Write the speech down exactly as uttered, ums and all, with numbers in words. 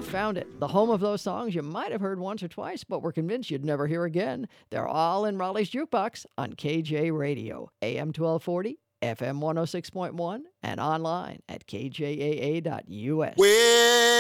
found it. The home of those songs you might have heard once or twice, but were convinced you'd never hear again. They're all in Raleigh's Jukebox on K J Radio, A M twelve forty, F M one oh six point one, and online at K J A A dot U S. Well,